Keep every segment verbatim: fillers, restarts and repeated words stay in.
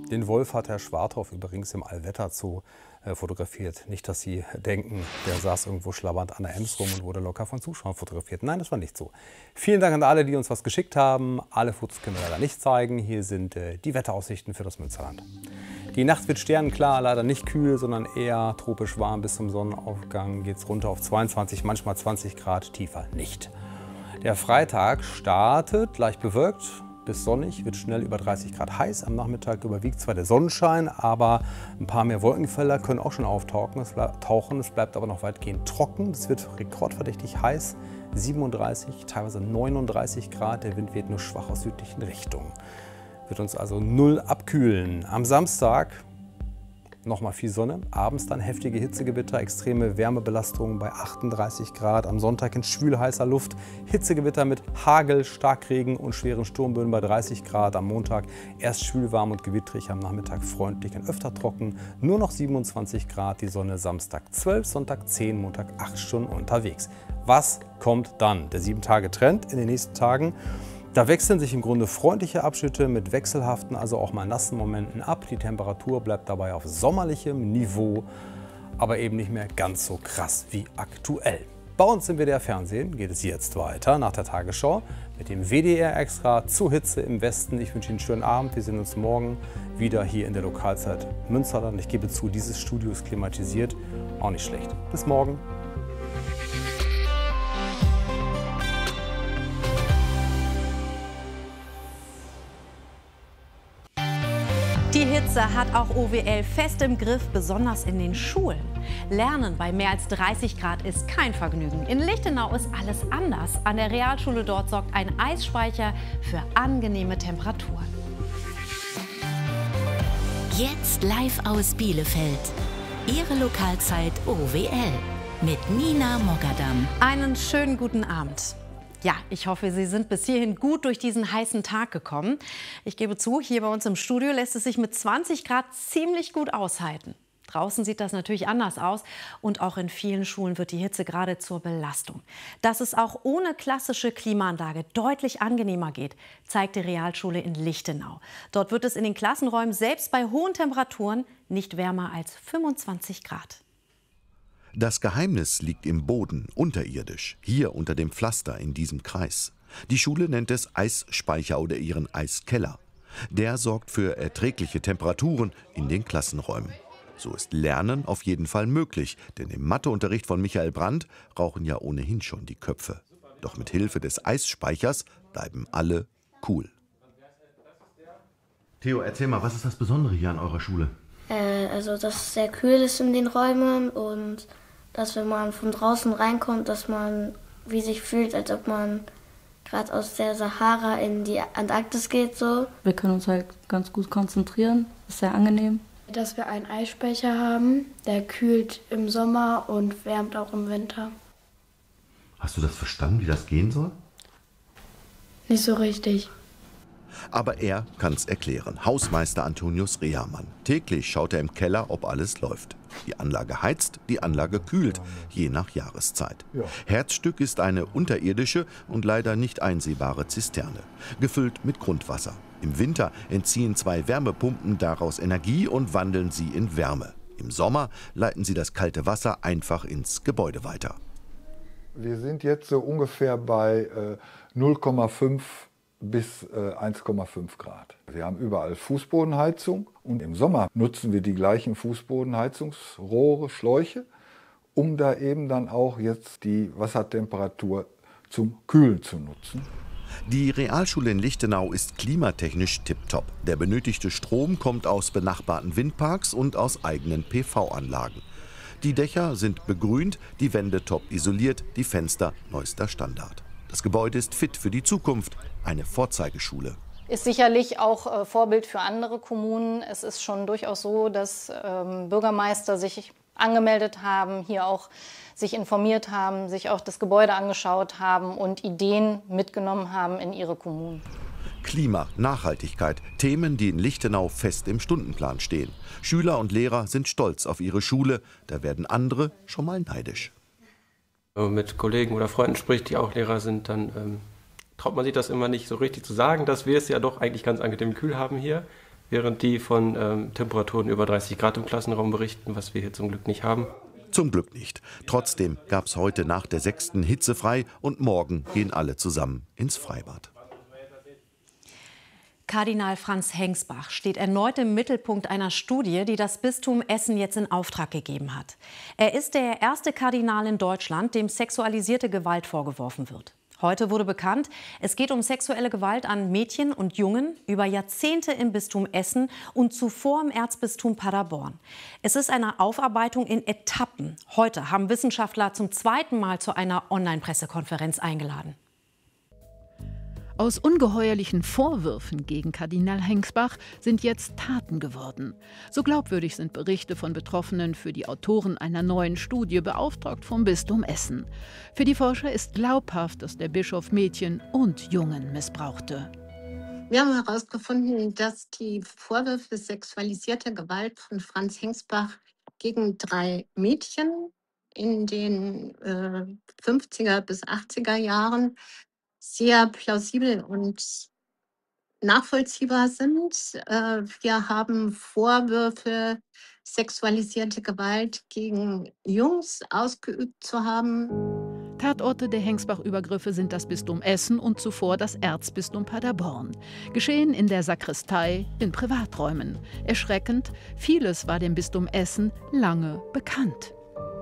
Den Wolf hat Herr Schwarthoff übrigens im Allwetterzoo äh, fotografiert. Nicht, dass Sie denken, der saß irgendwo schlabbernd an der Ems rum und wurde locker von Zuschauern fotografiert. Nein, das war nicht so. Vielen Dank an alle, die uns was geschickt haben. Alle Fotos können wir leider nicht zeigen. Hier sind äh, die Wetteraussichten für das Münsterland. Die Nacht wird sternenklar, leider nicht kühl, sondern eher tropisch warm. Bis zum Sonnenaufgang geht es runter auf zweiundzwanzig, manchmal zwanzig Grad, tiefer nicht. Der Freitag startet leicht bewölkt. Bis sonnig, wird schnell über dreißig Grad heiß. Am Nachmittag überwiegt zwar der Sonnenschein, aber ein paar mehr Wolkenfelder können auch schon auftauchen. Es bleibt, tauchen. Es bleibt aber noch weitgehend trocken. Es wird rekordverdächtig heiß. siebenunddreißig, teilweise neununddreißig Grad. Der Wind weht nur schwach aus südlichen Richtungen. Wird uns also null abkühlen. Am Samstag nochmal viel Sonne, abends dann heftige Hitzegewitter, extreme Wärmebelastung bei achtunddreißig Grad. Am Sonntag in schwül-heißer Luft, Hitzegewitter mit Hagel, Starkregen und schweren Sturmböen bei dreißig Grad. Am Montag erst schwülwarm und gewittrig, am Nachmittag freundlich und öfter trocken. Nur noch siebenundzwanzig Grad, die Sonne Samstag zwölf, Sonntag zehn, Montag acht Stunden unterwegs. Was kommt dann? Der sieben-Tage-Trend in den nächsten Tagen. Da wechseln sich im Grunde freundliche Abschnitte mit wechselhaften, also auch mal nassen Momenten ab. Die Temperatur bleibt dabei auf sommerlichem Niveau, aber eben nicht mehr ganz so krass wie aktuell. Bei uns im W D R Fernsehen geht es jetzt weiter nach der Tagesschau mit dem W D R Extra zur Hitze im Westen. Ich wünsche Ihnen einen schönen Abend. Wir sehen uns morgen wieder hier in der Lokalzeit Münsterland. Ich gebe zu, dieses Studio ist klimatisiert, auch nicht schlecht. Bis morgen. Die Hitze hat auch O W L fest im Griff, besonders in den Schulen. Lernen bei mehr als dreißig Grad ist kein Vergnügen. In Lichtenau ist alles anders. An der Realschule dort sorgt ein Eisspeicher für angenehme Temperaturen. Jetzt live aus Bielefeld. Ihre Lokalzeit O W L mit Nina Mogadam. Einen schönen guten Abend. Ja, ich hoffe, Sie sind bis hierhin gut durch diesen heißen Tag gekommen. Ich gebe zu, hier bei uns im Studio lässt es sich mit zwanzig Grad ziemlich gut aushalten. Draußen sieht das natürlich anders aus und auch in vielen Schulen wird die Hitze gerade zur Belastung. Dass es auch ohne klassische Klimaanlage deutlich angenehmer geht, zeigt die Realschule in Lichtenau. Dort wird es in den Klassenräumen selbst bei hohen Temperaturen nicht wärmer als fünfundzwanzig Grad. Das Geheimnis liegt im Boden, unterirdisch, hier unter dem Pflaster in diesem Kreis. Die Schule nennt es Eisspeicher oder ihren Eiskeller. Der sorgt für erträgliche Temperaturen in den Klassenräumen. So ist Lernen auf jeden Fall möglich, denn im Matheunterricht von Michael Brandt rauchen ja ohnehin schon die Köpfe. Doch mit Hilfe des Eisspeichers bleiben alle cool. Theo, erzähl mal, was ist das Besondere hier an eurer Schule? Äh, also, dass es sehr kühl ist in den Räumen und dass, wenn man von draußen reinkommt, dass man wie sich fühlt, als ob man gerade aus der Sahara in die Antarktis geht. So. Wir können uns halt ganz gut konzentrieren, ist sehr angenehm. Dass wir einen Eisspeicher haben, der kühlt im Sommer und wärmt auch im Winter. Hast du das verstanden, wie das gehen soll? Nicht so richtig. Aber er kann's erklären. Hausmeister Antonius Rehermann. Täglich schaut er im Keller, ob alles läuft. Die Anlage heizt, die Anlage kühlt, je nach Jahreszeit. Ja. Herzstück ist eine unterirdische und leider nicht einsehbare Zisterne, gefüllt mit Grundwasser. Im Winter entziehen zwei Wärmepumpen daraus Energie und wandeln sie in Wärme. Im Sommer leiten sie das kalte Wasser einfach ins Gebäude weiter. Wir sind jetzt so ungefähr bei äh, null Komma fünf bis äh, eins Komma fünf Grad. Wir haben überall Fußbodenheizung und im Sommer nutzen wir die gleichen Fußbodenheizungsrohre, Schläuche, um da eben dann auch jetzt die Wassertemperatur zum Kühlen zu nutzen. Die Realschule in Lichtenau ist klimatechnisch tipptopp. Der benötigte Strom kommt aus benachbarten Windparks und aus eigenen P V-Anlagen. Die Dächer sind begrünt, die Wände top isoliert, die Fenster neuester Standard. Das Gebäude ist fit für die Zukunft, eine Vorzeigeschule. Ist sicherlich auch äh, Vorbild für andere Kommunen. Es ist schon durchaus so, dass ähm, Bürgermeister sich angemeldet haben, hier auch sich informiert haben, sich auch das Gebäude angeschaut haben und Ideen mitgenommen haben in ihre Kommunen. Klima, Nachhaltigkeit, Themen, die in Lichtenau fest im Stundenplan stehen. Schüler und Lehrer sind stolz auf ihre Schule, da werden andere schon mal neidisch. Wenn man mit Kollegen oder Freunden spricht, die auch Lehrer sind, dann ähm, traut man sich das immer nicht so richtig zu sagen, dass wir es ja doch eigentlich ganz angenehm kühl haben hier. während die von ähm, Temperaturen über dreißig Grad im Klassenraum berichten, was wir hier zum Glück nicht haben. Zum Glück nicht. Trotzdem gab es heute nach der sechsten hitzefrei und morgen gehen alle zusammen ins Freibad. Kardinal Franz Hengsbach steht erneut im Mittelpunkt einer Studie, die das Bistum Essen jetzt in Auftrag gegeben hat. Er ist der erste Kardinal in Deutschland, dem sexualisierte Gewalt vorgeworfen wird. Heute wurde bekannt, es geht um sexuelle Gewalt an Mädchen und Jungen über Jahrzehnte im Bistum Essen und zuvor im Erzbistum Paderborn. Es ist eine Aufarbeitung in Etappen. Heute haben Wissenschaftler zum zweiten Mal zu einer Online-Pressekonferenz eingeladen. Aus ungeheuerlichen Vorwürfen gegen Kardinal Hengsbach sind jetzt Taten geworden. So glaubwürdig sind Berichte von Betroffenen für die Autoren einer neuen Studie, beauftragt vom Bistum Essen. Für die Forscher ist glaubhaft, dass der Bischof Mädchen und Jungen missbrauchte. Wir haben herausgefunden, dass die Vorwürfe sexualisierter Gewalt von Franz Hengsbach gegen drei Mädchen in den äh, fünfziger bis achtziger Jahren sehr plausibel und nachvollziehbar sind. Wir haben Vorwürfe, sexualisierte Gewalt gegen Jungs ausgeübt zu haben. Tatorte der Hengsbach-Übergriffe sind das Bistum Essen und zuvor das Erzbistum Paderborn. Geschehen in der Sakristei, in Privaträumen. Erschreckend, vieles war dem Bistum Essen lange bekannt.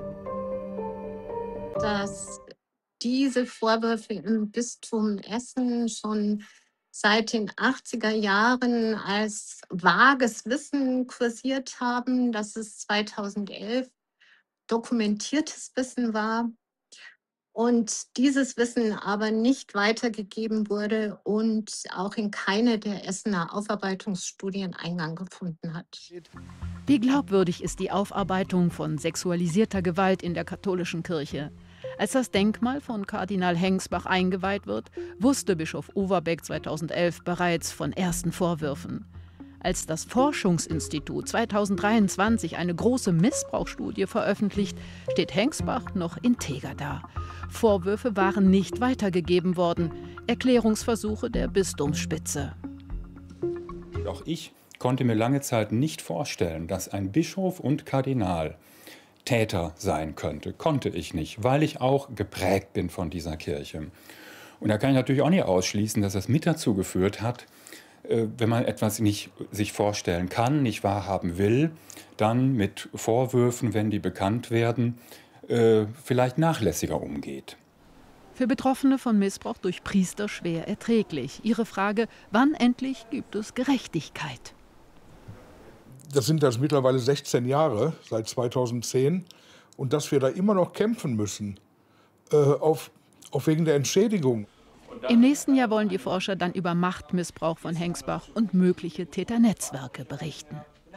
Das diese Vorwürfe im Bistum Essen schon seit den achtziger Jahren als vages Wissen kursiert haben, dass es zweitausendelf dokumentiertes Wissen war und dieses Wissen aber nicht weitergegeben wurde und auch in keine der Essener Aufarbeitungsstudien Eingang gefunden hat. Wie glaubwürdig ist die Aufarbeitung von sexualisierter Gewalt in der katholischen Kirche? Als das Denkmal von Kardinal Hengsbach eingeweiht wird, wusste Bischof Overbeck zweitausendelf bereits von ersten Vorwürfen. Als das Forschungsinstitut zweitausenddreiundzwanzig eine große Missbrauchsstudie veröffentlicht, steht Hengsbach noch integer da. Vorwürfe waren nicht weitergegeben worden. Erklärungsversuche der Bistumsspitze. Auch ich konnte mir lange Zeit nicht vorstellen, dass ein Bischof und Kardinal Täter sein könnte. Konnte ich nicht, weil ich auch geprägt bin von dieser Kirche. Und da kann ich natürlich auch nicht ausschließen, dass das mit dazu geführt hat, wenn man etwas nicht sich vorstellen kann, nicht wahrhaben will, dann mit Vorwürfen, wenn die bekannt werden, vielleicht nachlässiger umgeht. Für Betroffene von Missbrauch durch Priester schwer erträglich. Ihre Frage, wann endlich gibt es Gerechtigkeit? Das sind das mittlerweile sechzehn Jahre, seit zweitausendzehn. Und dass wir da immer noch kämpfen müssen, äh, auf, auf wegen der Entschädigung. Im nächsten Jahr wollen die Forscher dann über Machtmissbrauch von Hengsbach und mögliche Täternetzwerke berichten.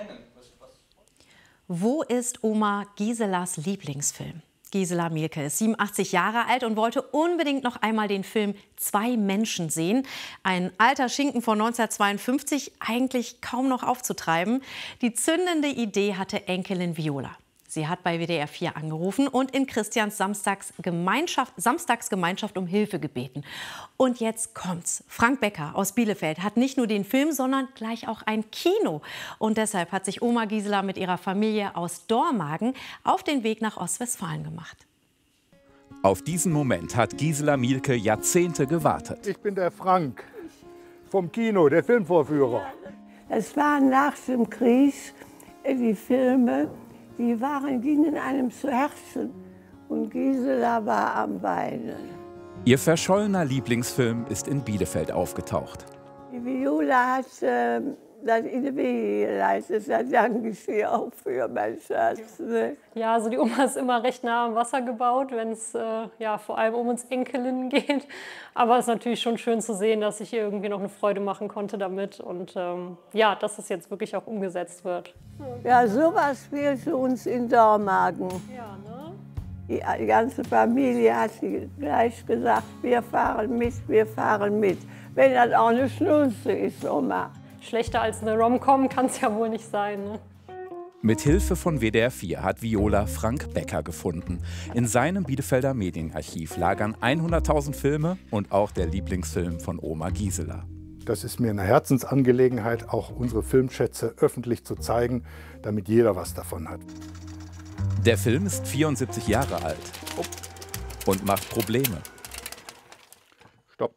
Wo ist Oma Giselas Lieblingsfilm? Gisela Mielke ist siebenundachtzig Jahre alt und wollte unbedingt noch einmal den Film Zwei Menschen sehen. Ein alter Schinken von neunzehnhundertzweiundfünfzig, eigentlich kaum noch aufzutreiben. Die zündende Idee hatte Enkelin Viola. Sie hat bei W D R vier angerufen und in Christians Samstagsgemeinschaft, Samstagsgemeinschaft um Hilfe gebeten. Und jetzt kommt's. Frank Becker aus Bielefeld hat nicht nur den Film, sondern gleich auch ein Kino. Und deshalb hat sich Oma Gisela mit ihrer Familie aus Dormagen auf den Weg nach Ostwestfalen gemacht. Auf diesen Moment hat Gisela Mielke Jahrzehnte gewartet. Ich bin der Frank vom Kino, der Filmvorführer. Es waren nach dem Krieg die Filme, die waren, gingen einem zu Herzen und Gisela war am Weinen. Ihr verschollener Lieblingsfilm ist in Bielefeld aufgetaucht. Die Viola hat äh, das in die Wege geleitet, da danke ich ihr auch für, mein Schatz. Ne? Ja, also die Oma ist immer recht nah am Wasser gebaut, wenn es äh, ja, vor allem um uns Enkelinnen geht. Aber es ist natürlich schon schön zu sehen, dass ich ihr irgendwie noch eine Freude machen konnte damit und ähm, ja, dass es jetzt wirklich auch umgesetzt wird. Ja, sowas fehlte uns in Dormagen. Ja, ne? Die, die ganze Familie hat gleich gesagt, wir fahren mit, wir fahren mit. Wenn das auch eine Schnulze ist, Oma. Schlechter als eine Rom-Com kann es ja wohl nicht sein. Ne? Mit Hilfe von W D R vier hat Viola Frank Becker gefunden. In seinem Bielefelder Medienarchiv lagern hunderttausend Filme und auch der Lieblingsfilm von Oma Gisela. Das ist mir eine Herzensangelegenheit, auch unsere Filmschätze öffentlich zu zeigen, damit jeder was davon hat. Der Film ist vierundsiebzig Jahre alt und macht Probleme. Stopp.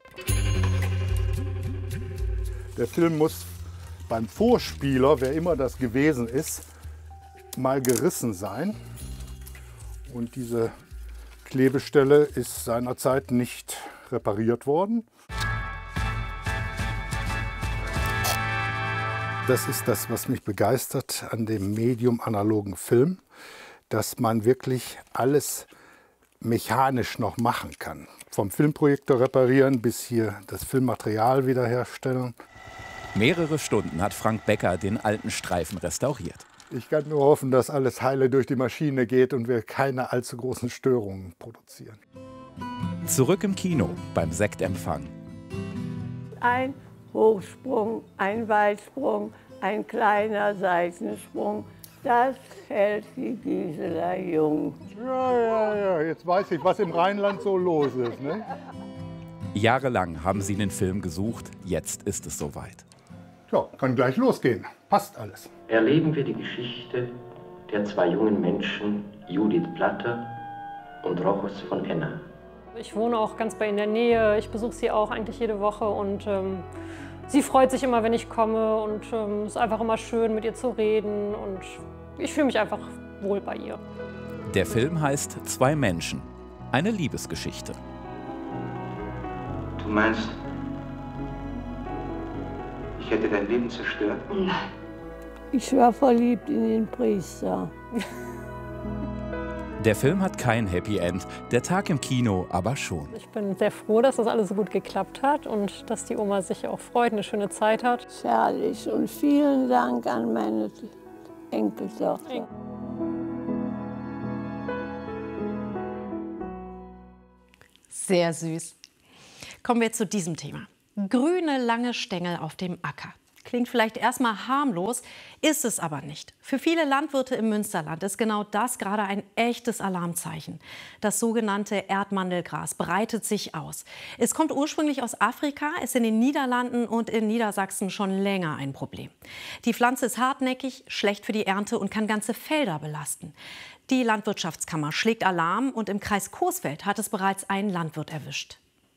Der Film muss beim Vorspieler, wer immer das gewesen ist, mal gerissen sein. Und diese Klebestelle ist seinerzeit nicht repariert worden. Das ist das, was mich begeistert an dem Medium analogen Film, dass man wirklich alles mechanisch noch machen kann. Vom Filmprojektor reparieren bis hier das Filmmaterial wiederherstellen. Mehrere Stunden hat Frank Becker den alten Streifen restauriert. Ich kann nur hoffen, dass alles heile durch die Maschine geht und wir keine allzu großen Störungen produzieren. Zurück im Kino beim Sektempfang. Ein Hochsprung, ein Weitsprung, ein kleiner Seitensprung. Das hält die Gisela jung. Ja, ja, ja, jetzt weiß ich, was im Rheinland so los ist, ne? Jahrelang haben sie den Film gesucht, jetzt ist es soweit. Ja, kann gleich losgehen. Passt alles. Erleben wir die Geschichte der zwei jungen Menschen, Judith Platte und Rochus von Enna. Ich wohne auch ganz bei in der Nähe. Ich besuche sie auch eigentlich jede Woche und ähm, sie freut sich immer, wenn ich komme und es ähm, ist einfach immer schön, mit ihr zu reden und ich fühle mich einfach wohl bei ihr. Der Film heißt Zwei Menschen, eine Liebesgeschichte. Du meinst, ich hätte dein Leben zerstört? Nein. Ich war verliebt in den Priester. Der Film hat kein Happy End, der Tag im Kino aber schon. Ich bin sehr froh, dass das alles so gut geklappt hat und dass die Oma sich auch freut, eine schöne Zeit hat. Herrlich und vielen Dank an meine Enkeltochter. Sehr süß. Kommen wir zu diesem Thema. Grüne, lange Stängel auf dem Acker. Klingt vielleicht erstmal harmlos, ist es aber nicht. Für viele Landwirte im Münsterland ist genau das gerade ein echtes Alarmzeichen. Das sogenannte Erdmandelgras breitet sich aus. Es kommt ursprünglich aus Afrika, ist in den Niederlanden und in Niedersachsen schon länger ein Problem. Die Pflanze ist hartnäckig, schlecht für die Ernte und kann ganze Felder belasten. Die Landwirtschaftskammer schlägt Alarm und im Kreis Coesfeld hat es bereits einen Landwirt erwischt.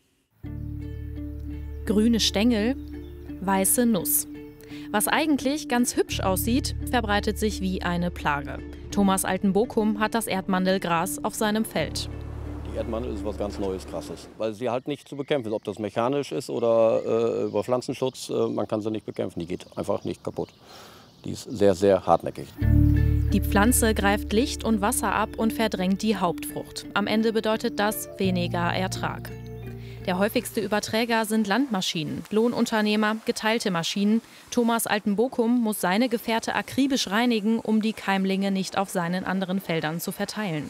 Grüne Stängel, weiße Nuss. Was eigentlich ganz hübsch aussieht, verbreitet sich wie eine Plage. Thomas Altenbokum hat das Erdmandelgras auf seinem Feld. Die Erdmandel ist was ganz Neues, Krasses, weil sie halt nicht zu bekämpfen ist. Ob das mechanisch ist oder äh, über Pflanzenschutz, äh, man kann sie nicht bekämpfen. Die geht einfach nicht kaputt. Die ist sehr, sehr hartnäckig. Die Pflanze greift Licht und Wasser ab und verdrängt die Hauptfrucht. Am Ende bedeutet das weniger Ertrag. Der häufigste Überträger sind Landmaschinen, Lohnunternehmer, geteilte Maschinen. Thomas Altenbokum muss seine Gefährte akribisch reinigen, um die Keimlinge nicht auf seinen anderen Feldern zu verteilen.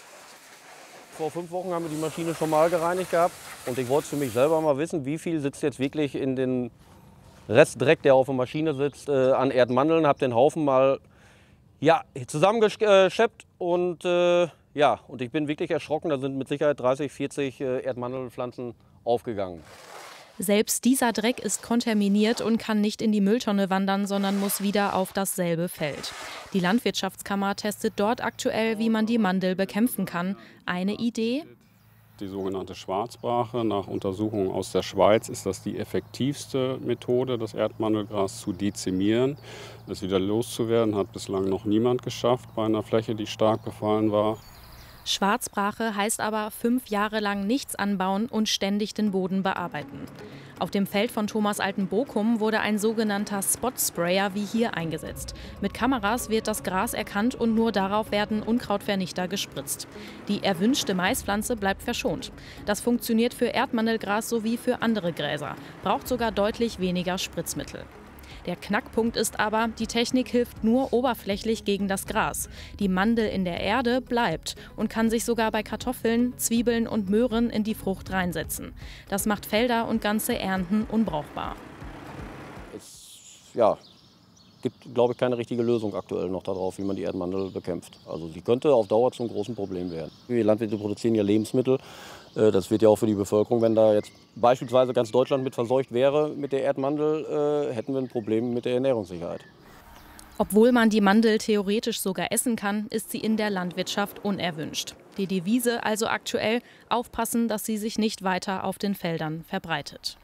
Vor fünf Wochen haben wir die Maschine schon mal gereinigt gehabt. Und ich wollte für mich selber mal wissen, wie viel sitzt jetzt wirklich in den Restdreck, der auf der Maschine sitzt, äh, an Erdmandeln. Habe den Haufen mal ja, zusammengeschleppt und äh, ja, und ich bin wirklich erschrocken. Da sind mit Sicherheit dreißig, vierzig äh, Erdmandelpflanzen aufgegangen. Selbst dieser Dreck ist kontaminiert und kann nicht in die Mülltonne wandern, sondern muss wieder auf dasselbe Feld. Die Landwirtschaftskammer testet dort aktuell, wie man die Mandel bekämpfen kann. Eine Idee? Die sogenannte Schwarzbrache. Nach Untersuchungen aus der Schweiz ist das die effektivste Methode, das Erdmandelgras zu dezimieren. Es wieder loszuwerden, hat bislang noch niemand geschafft bei einer Fläche, die stark befallen war. Schwarzbrache heißt aber fünf Jahre lang nichts anbauen und ständig den Boden bearbeiten. Auf dem Feld von Thomas Altenbokum wurde ein sogenannter Spot-Sprayer wie hier eingesetzt. Mit Kameras wird das Gras erkannt und nur darauf werden Unkrautvernichter gespritzt. Die erwünschte Maispflanze bleibt verschont. Das funktioniert für Erdmandelgras sowie für andere Gräser, braucht sogar deutlich weniger Spritzmittel. Der Knackpunkt ist aber, die Technik hilft nur oberflächlich gegen das Gras. Die Mandel in der Erde bleibt und kann sich sogar bei Kartoffeln, Zwiebeln und Möhren in die Frucht reinsetzen. Das macht Felder und ganze Ernten unbrauchbar. Es ja, gibt, glaube ich, keine richtige Lösung aktuell noch darauf, wie man die Erdmandel bekämpft. Also sie könnte auf Dauer zum großen Problem werden. Die Landwirte produzieren ja Lebensmittel. Das wird ja auch für die Bevölkerung, wenn da jetzt beispielsweise ganz Deutschland mit verseucht wäre mit der Erdmandel, hätten wir ein Problem mit der Ernährungssicherheit. Obwohl man die Mandel theoretisch sogar essen kann, ist sie in der Landwirtschaft unerwünscht. Die Devise also aktuell: aufpassen, dass sie sich nicht weiter auf den Feldern verbreitet.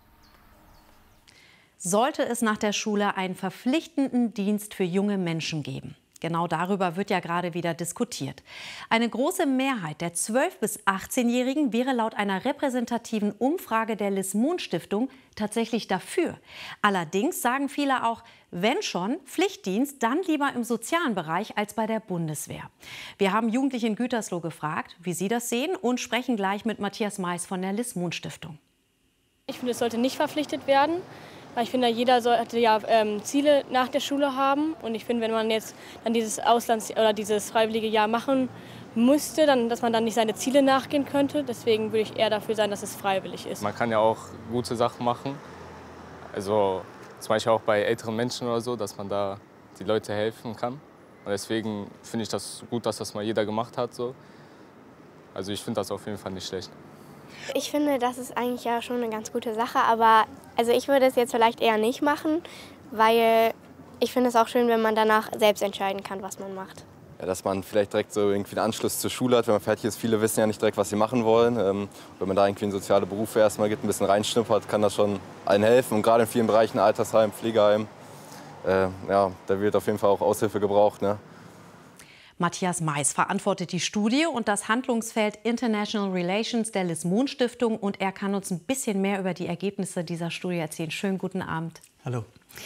Sollte es nach der Schule einen verpflichtenden Dienst für junge Menschen geben? Genau darüber wird ja gerade wieder diskutiert. Eine große Mehrheit der zwölf- bis achtzehnjährigen wäre laut einer repräsentativen Umfrage der Liss-Mohn-Stiftung tatsächlich dafür. Allerdings sagen viele auch, wenn schon Pflichtdienst, dann lieber im sozialen Bereich als bei der Bundeswehr. Wir haben Jugendliche in Gütersloh gefragt, wie sie das sehen, und sprechen gleich mit Matthias Mais von der Liss-Mohn-Stiftung. Ich finde, es sollte nicht verpflichtet werden. Weil ich finde, jeder sollte ja ähm, Ziele nach der Schule haben. Und ich finde, wenn man jetzt dann dieses Auslands- oder dieses freiwillige Jahr machen müsste, dann, dass man dann nicht seine Ziele nachgehen könnte. Deswegen würde ich eher dafür sein, dass es freiwillig ist. Man kann ja auch gute Sachen machen. Also zum Beispiel auch bei älteren Menschen oder so, dass man da die Leute helfen kann. Und deswegen finde ich das gut, dass das mal jeder gemacht hat. So. Also ich finde das auf jeden Fall nicht schlecht. Ich finde, das ist eigentlich ja schon eine ganz gute Sache, aber also ich würde es jetzt vielleicht eher nicht machen, weil ich finde es auch schön, wenn man danach selbst entscheiden kann, was man macht. Ja, dass man vielleicht direkt so irgendwie einen Anschluss zur Schule hat, wenn man fertig ist. Viele wissen ja nicht direkt, was sie machen wollen. Ähm, wenn man da irgendwie in soziale Berufe erstmal geht, ein bisschen reinschnuppert, kann das schon allen helfen. Und gerade in vielen Bereichen, Altersheim, Pflegeheim, äh, ja, da wird auf jeden Fall auch Aushilfe gebraucht, ne? Matthias Mais verantwortet die Studie und das Handlungsfeld International Relations der Liss-Mohn-Stiftung. Und er kann uns ein bisschen mehr über die Ergebnisse dieser Studie erzählen. Schönen guten Abend. Hallo.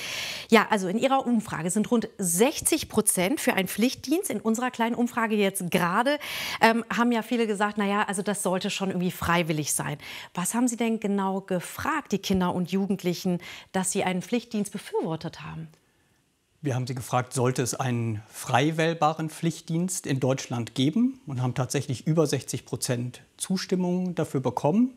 Ja, also in Ihrer Umfrage sind rund sechzig Prozent für einen Pflichtdienst. In unserer kleinen Umfrage jetzt gerade ähm, haben ja viele gesagt, naja, also das sollte schon irgendwie freiwillig sein. Was haben Sie denn genau gefragt, die Kinder und Jugendlichen, dass sie einen Pflichtdienst befürwortet haben? Wir haben sie gefragt, sollte es einen frei wählbaren Pflichtdienst in Deutschland geben, und haben tatsächlich über sechzig Prozent Zustimmung dafür bekommen.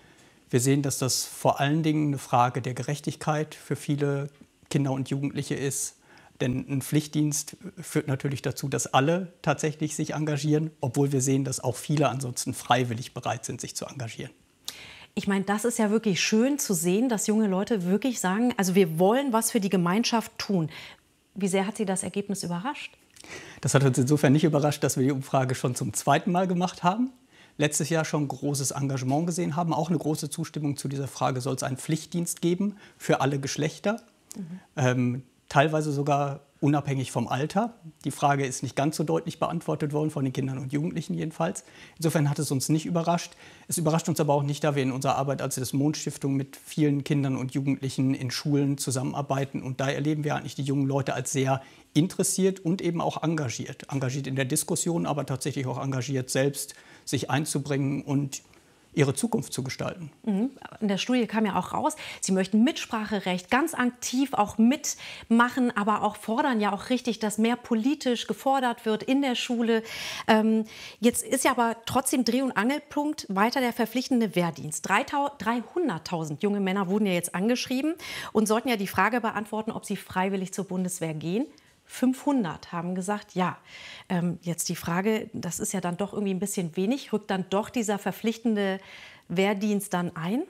Wir sehen, dass das vor allen Dingen eine Frage der Gerechtigkeit für viele Kinder und Jugendliche ist. Denn ein Pflichtdienst führt natürlich dazu, dass alle tatsächlich sich engagieren, obwohl wir sehen, dass auch viele ansonsten freiwillig bereit sind, sich zu engagieren. Ich meine, das ist ja wirklich schön zu sehen, dass junge Leute wirklich sagen, also wir wollen was für die Gemeinschaft tun. Wie sehr hat Sie das Ergebnis überrascht? Das hat uns insofern nicht überrascht, dass wir die Umfrage schon zum zweiten Mal gemacht haben. Letztes Jahr schon großes Engagement gesehen haben, auch eine große Zustimmung zu dieser Frage, soll es einen Pflichtdienst geben für alle Geschlechter, mhm. ähm, teilweise sogar unabhängig vom Alter. Die Frage ist nicht ganz so deutlich beantwortet worden, von den Kindern und Jugendlichen jedenfalls. Insofern hat es uns nicht überrascht. Es überrascht uns aber auch nicht, da wir in unserer Arbeit als Liss-Mohn-Stiftung mit vielen Kindern und Jugendlichen in Schulen zusammenarbeiten. Und da erleben wir eigentlich die jungen Leute als sehr interessiert und eben auch engagiert. Engagiert in der Diskussion, aber tatsächlich auch engagiert, selbst sich einzubringen und ihre Zukunft zu gestalten. Mhm. In der Studie kam ja auch raus, Sie möchten Mitspracherecht ganz aktiv auch mitmachen, aber auch fordern ja auch richtig, dass mehr politisch gefordert wird in der Schule. Ähm, jetzt ist ja aber trotzdem Dreh- und Angelpunkt weiter der verpflichtende Wehrdienst. dreihunderttausend junge Männer wurden ja jetzt angeschrieben und sollten ja die Frage beantworten, ob sie freiwillig zur Bundeswehr gehen. fünfhundert haben gesagt, ja. Ähm, jetzt die Frage, das ist ja dann doch irgendwie ein bisschen wenig. Rückt dann doch dieser verpflichtende Wehrdienst dann ein?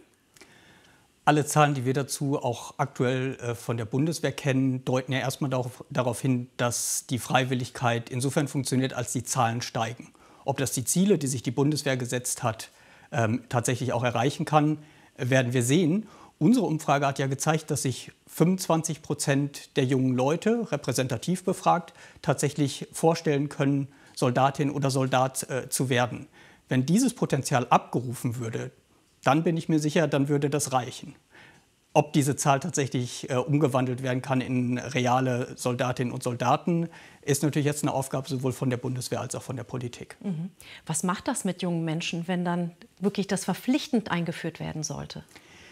Alle Zahlen, die wir dazu auch aktuell äh, von der Bundeswehr kennen, deuten ja erstmal darauf, darauf hin, dass die Freiwilligkeit insofern funktioniert, als die Zahlen steigen. Ob das die Ziele, die sich die Bundeswehr gesetzt hat, ähm, tatsächlich auch erreichen kann, werden wir sehen. Unsere Umfrage hat ja gezeigt, dass sich fünfundzwanzig Prozent der jungen Leute, repräsentativ befragt, tatsächlich vorstellen können, Soldatin oder Soldat äh, zu werden. Wenn dieses Potenzial abgerufen würde, dann bin ich mir sicher, dann würde das reichen. Ob diese Zahl tatsächlich äh, umgewandelt werden kann in reale Soldatinnen und Soldaten, ist natürlich jetzt eine Aufgabe sowohl von der Bundeswehr als auch von der Politik. Mhm. Was macht das mit jungen Menschen, wenn dann wirklich das verpflichtend eingeführt werden sollte?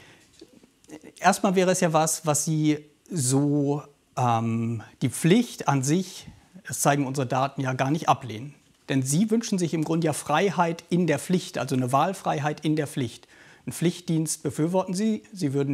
Erstmal wäre es ja was, was Sie so ähm, die Pflicht an sich, das zeigen unsere Daten, ja gar nicht ablehnen. Denn Sie wünschen sich im Grunde ja Freiheit in der Pflicht, also eine Wahlfreiheit in der Pflicht. Einen Pflichtdienst befürworten Sie. Sie würden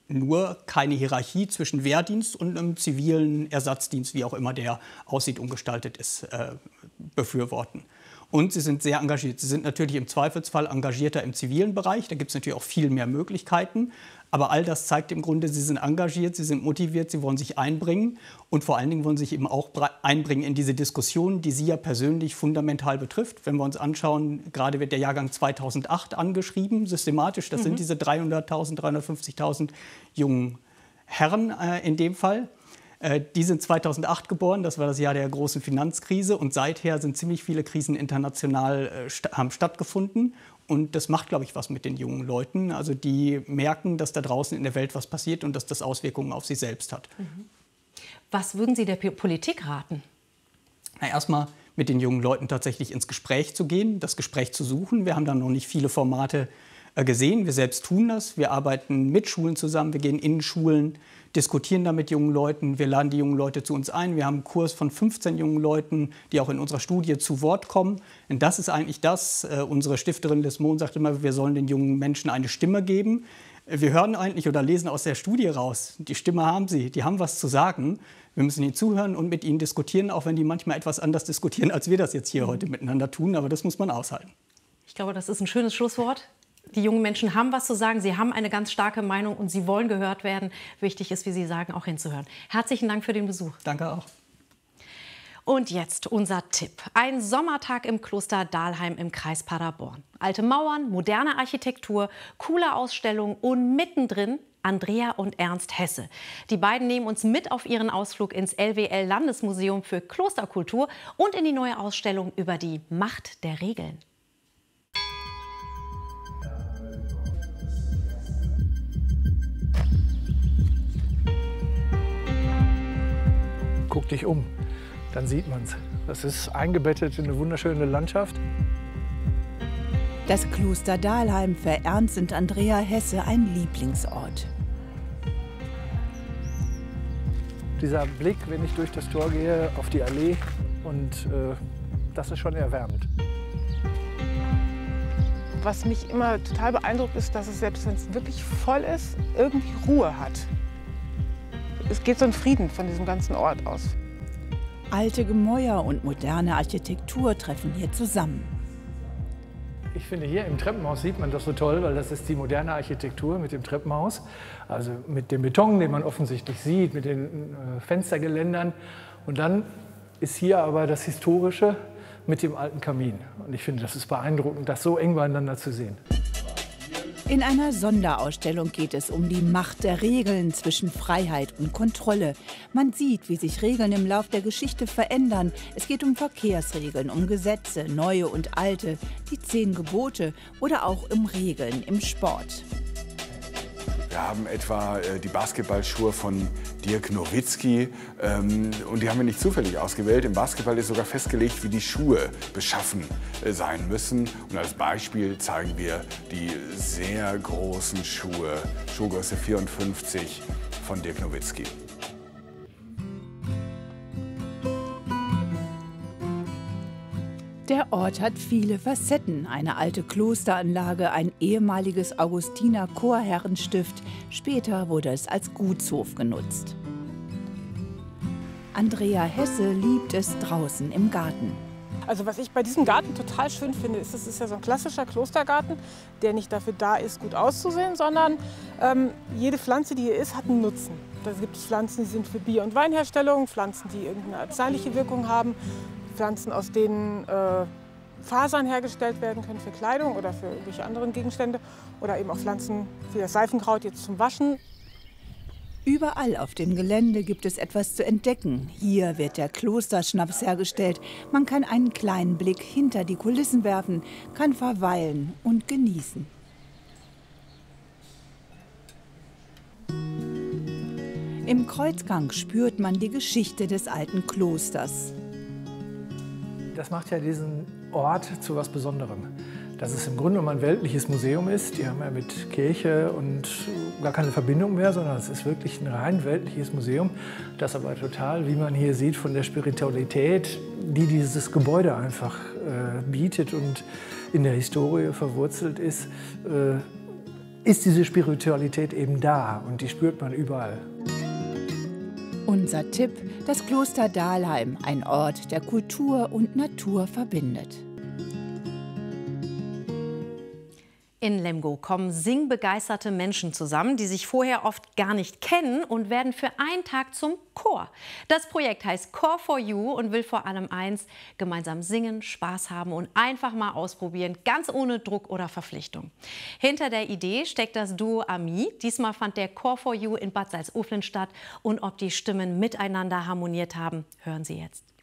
nur keine Hierarchie zwischen Wehrdienst und einem zivilen Ersatzdienst, wie auch immer der aussieht und gestaltet ist, äh, befürworten. Und sie sind sehr engagiert. Sie sind natürlich im Zweifelsfall engagierter im zivilen Bereich. Da gibt es natürlich auch viel mehr Möglichkeiten. Aber all das zeigt im Grunde, sie sind engagiert, sie sind motiviert, sie wollen sich einbringen. Und vor allen Dingen wollen sie sich eben auch einbringen in diese Diskussion, die sie ja persönlich fundamental betrifft. Wenn wir uns anschauen, gerade wird der Jahrgang zweitausendacht angeschrieben, systematisch. Das mhm. sind diese dreihunderttausend, dreihundertfünfzigtausend jungen Herren äh, in dem Fall. Die sind zweitausendacht geboren, das war das Jahr der großen Finanzkrise. Und seither sind ziemlich viele Krisen international äh, st- haben stattgefunden. Und das macht, glaube ich, was mit den jungen Leuten. Also die merken, dass da draußen in der Welt was passiert und dass das Auswirkungen auf sie selbst hat. Mhm. Was würden Sie der P- Politik raten? Na, erstmal mit den jungen Leuten tatsächlich ins Gespräch zu gehen, das Gespräch zu suchen. Wir haben da noch nicht viele Formate äh, gesehen. Wir selbst tun das. Wir arbeiten mit Schulen zusammen, wir gehen in Schulen, diskutieren da mit jungen Leuten, wir laden die jungen Leute zu uns ein. Wir haben einen Kurs von fünfzehn jungen Leuten, die auch in unserer Studie zu Wort kommen. Und das ist eigentlich das, äh, unsere Stifterin Liz Mohn sagt immer, wir sollen den jungen Menschen eine Stimme geben. Wir hören eigentlich oder lesen aus der Studie raus, die Stimme haben sie, die haben was zu sagen. Wir müssen ihnen zuhören und mit ihnen diskutieren, auch wenn die manchmal etwas anders diskutieren, als wir das jetzt hier mhm. heute miteinander tun. Aber das muss man aushalten. Ich glaube, das ist ein schönes Schlusswort. Die jungen Menschen haben was zu sagen, sie haben eine ganz starke Meinung und sie wollen gehört werden. Wichtig ist, wie Sie sagen, auch hinzuhören. Herzlichen Dank für den Besuch. Danke auch. Und jetzt unser Tipp. Ein Sommertag im Kloster Dahlheim im Kreis Paderborn. Alte Mauern, moderne Architektur, coole Ausstellungen und mittendrin Andrea und Ernst Hesse. Die beiden nehmen uns mit auf ihren Ausflug ins L W L-Landesmuseum für Klosterkultur und in die neue Ausstellung über die Macht der Regeln. Guck dich um, dann sieht man's. Das ist eingebettet in eine wunderschöne Landschaft. Das Kloster Dahlheim für Ernst und Andrea Hesse ein Lieblingsort. Dieser Blick, wenn ich durch das Tor gehe, auf die Allee, und äh, das ist schon erwärmend. Was mich immer total beeindruckt, ist, dass es, selbst wenn es wirklich voll ist, irgendwie Ruhe hat. Es geht so ein Frieden von diesem ganzen Ort aus. Alte Gemäuer und moderne Architektur treffen hier zusammen. Ich finde, hier im Treppenhaus sieht man das so toll, weil das ist die moderne Architektur mit dem Treppenhaus. Also mit dem Beton, den man offensichtlich sieht, mit den äh, Fenstergeländern. Und dann ist hier aber das Historische mit dem alten Kamin. Und ich finde, das ist beeindruckend, das so eng beieinander zu sehen. In einer Sonderausstellung geht es um die Macht der Regeln zwischen Freiheit und Kontrolle. Man sieht, wie sich Regeln im Lauf der Geschichte verändern. Es geht um Verkehrsregeln, um Gesetze, neue und alte, die zehn Gebote oder auch um Regeln im Sport. Wir haben etwa äh, die Basketballschuhe von Dirk Nowitzki. Ähm, und die haben wir nicht zufällig ausgewählt. Im Basketball ist sogar festgelegt, wie die Schuhe beschaffen äh, sein müssen. Und als Beispiel zeigen wir die sehr großen Schuhe, Schuhgröße vierundfünfzig von Dirk Nowitzki. Der Ort hat viele Facetten. Eine alte Klosteranlage, ein ehemaliges Augustiner-Chorherrenstift. Später wurde es als Gutshof genutzt. Andrea Hesse liebt es draußen im Garten. Also was ich bei diesem Garten total schön finde, ist, es ist ja so ein klassischer Klostergarten, der nicht dafür da ist, gut auszusehen, sondern ähm, jede Pflanze, die hier ist, hat einen Nutzen. Da gibt es Pflanzen, die sind für Bier- und Weinherstellung, Pflanzen, die irgendeine arzneiliche Wirkung haben, Pflanzen, aus denen äh, Fasern hergestellt werden können für Kleidung oder für irgendwelche anderen Gegenstände, oder eben auch Pflanzen wie das Seifenkraut jetzt zum Waschen. Überall auf dem Gelände gibt es etwas zu entdecken. Hier wird der Klosterschnaps hergestellt. Man kann einen kleinen Blick hinter die Kulissen werfen, kann verweilen und genießen. Im Kreuzgang spürt man die Geschichte des alten Klosters. Das macht ja diesen Ort zu was Besonderem. Dass es im Grunde genommen ein weltliches Museum ist. Die haben ja mit Kirche und gar keine Verbindung mehr, sondern es ist wirklich ein rein weltliches Museum, das aber total, wie man hier sieht, von der Spiritualität, die dieses Gebäude einfach äh, bietet und in der Historie verwurzelt ist, äh, ist diese Spiritualität eben da und die spürt man überall. Unser Tipp: das Kloster Dahlheim, ein Ort, der Kultur und Natur verbindet. In Lemgo kommen singbegeisterte Menschen zusammen, die sich vorher oft gar nicht kennen und werden für einen Tag zum Chor. Das Projekt heißt Chor for You und will vor allem eins: gemeinsam singen, Spaß haben und einfach mal ausprobieren, ganz ohne Druck oder Verpflichtung. Hinter der Idee steckt das Duo Ami. Diesmal fand der Chor for You in Bad Salzuflen statt und ob die Stimmen miteinander harmoniert haben, hören Sie jetzt.